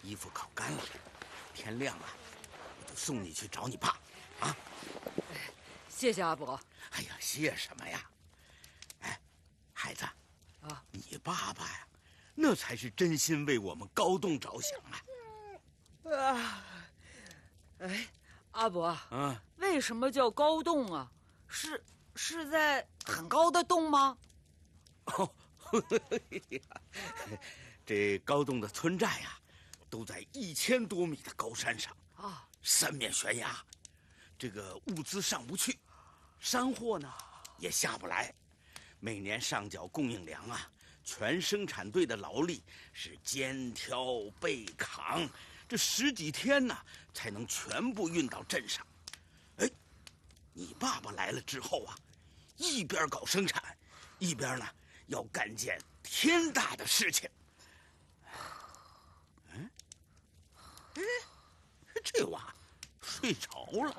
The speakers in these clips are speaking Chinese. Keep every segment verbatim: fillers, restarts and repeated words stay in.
衣服烤干了，天亮了，我就送你去找你爸，啊！ 谢谢阿伯。 哎呀，谢什么呀？哎，孩子，啊，你爸爸呀，那才是真心为我们高栋着想啊！ 啊，哎，阿伯， 嗯， 为什么叫高洞啊？是是在很高的洞吗？ 哦，这高洞的村寨呀、啊，都在一千多米的高山上啊，三面悬崖，这个物资上不去，山货呢也下不来，每年上缴供应粮啊，全生产队的劳力是肩挑背扛，这十几天呢才能全部运到镇上。哎，你爸爸来了之后啊，一边搞生产，一边呢要干件天大的事情。嗯，哎，这娃睡着了。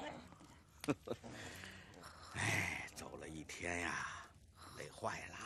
哎，走了一天呀，累坏了。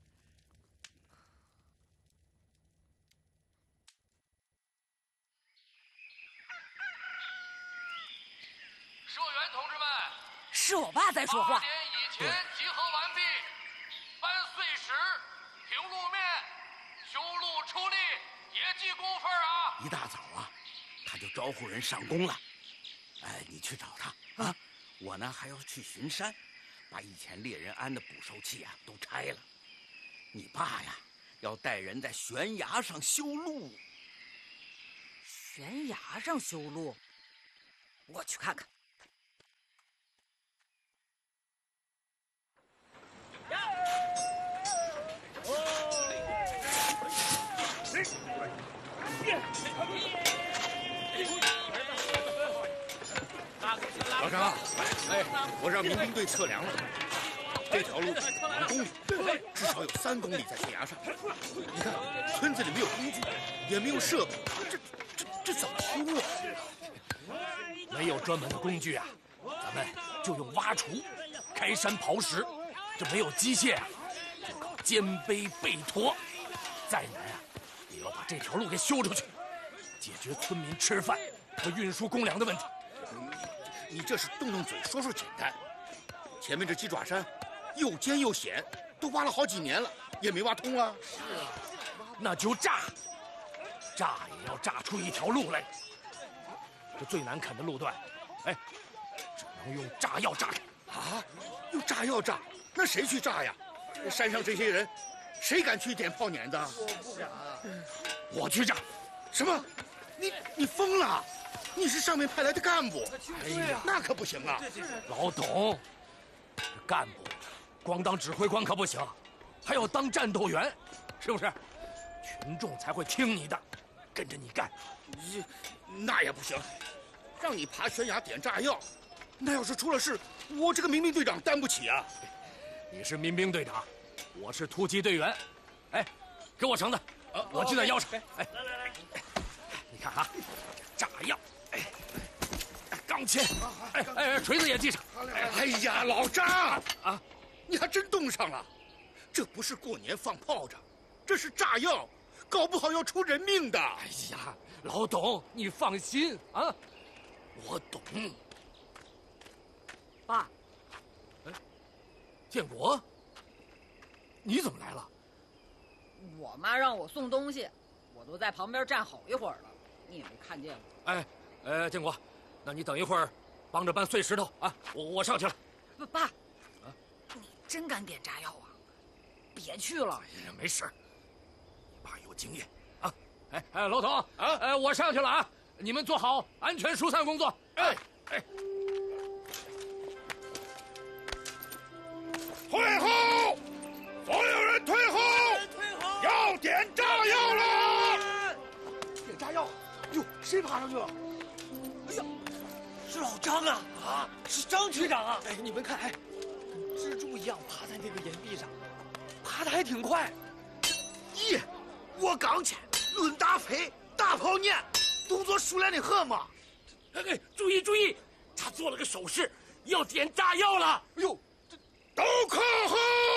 社员同志们， 是我爸在说话。 八点以前集合完毕，搬碎石、平路面、修路出力，别记工分啊！ 一大早啊，他就招呼人上工了。哎，你去找他啊！我呢还要去巡山，把以前猎人安的捕兽器啊都拆了。你爸呀，要带人在悬崖上修路。 悬崖上修路，我去看看。 老张，哎，我让民兵队测量了，这条路两公里，至少有三公里在悬崖上。你看，村子里没有工具，也没有设备，这这这怎么修啊？ 没有专门的工具啊，咱们就用挖锄、开山刨石。这没有机械啊，就靠肩背背驮。再难啊，也要把这条路给修出去，解决村民吃饭和运输公粮的问题。 你这是动动嘴说说简单，前面这鸡爪山又尖又险，都挖了好几年了，也没挖通啊。 是啊，那就炸，炸也要炸出一条路来。这最难啃的路段，哎，只能用炸药炸开。 啊，用炸药炸？那谁去炸呀？山上这些人，谁敢去点炮碾子？ 我不敢，我去炸。 什么？你你疯了？你是上面派来的干部， 哎呀， 那可不行啊！ 老董，干部光当指挥官可不行，还要当战斗员，是不是？群众才会听你的，跟着你干。 你那也不行，让你爬悬崖点炸药，那要是出了事，我这个民兵队长担不起啊！ 你是民兵队长，我是突击队员。哎，给我绳子，啊、我系在腰上。哎，来来来，你看啊，炸药。哎，钢钎，哎哎，锤子也系上。 哎呀，老张啊，你还真动上了！这不是过年放炮仗，这是炸药，搞不好要出人命的。 哎呀，老董，你放心啊，我懂。 爸， 哎，建国，你怎么来了？ 我妈让我送东西，我都在旁边站好一会儿了，你也没看见我。 哎。呃，建国，那你等一会儿，帮着搬碎石头啊！我我上去了。 不，爸，啊，你真敢点炸药啊？别去了。 哎呀，没事，你爸有经验啊！哎哎，老董啊，哎，我上去了啊！你们做好安全疏散工作。哎哎， 退后！所有人退后！ 退后！ 要点炸药了！ 点炸药！哟，谁爬上去了？哎呀，是老张啊！啊，是张局长啊！哎，你们看，哎，跟蜘蛛一样爬在那个岩壁上，爬得还挺快。 咦，我刚去，论打飞，大炮撵，动作熟练的很嘛。 哎哎，注意注意，他做了个手势，要点炸药了。 哎呦，都靠后！